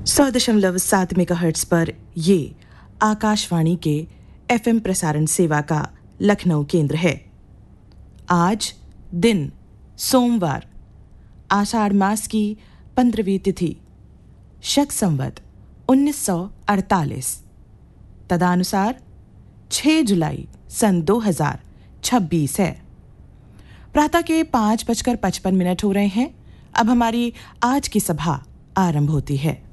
100.7 megahertz पर ये आकाशवाणी के एफएम प्रसारण सेवा का लखनऊ केंद्र है। आज दिन सोमवार, आषाढ़ मास की 15वीं तिथि, शक संवत 1948, तदानुसार 6 जुलाई सन 2026 है। प्रातः के 5:55 हो रहे हैं। अब हमारी आज की सभा आरंभ होती है।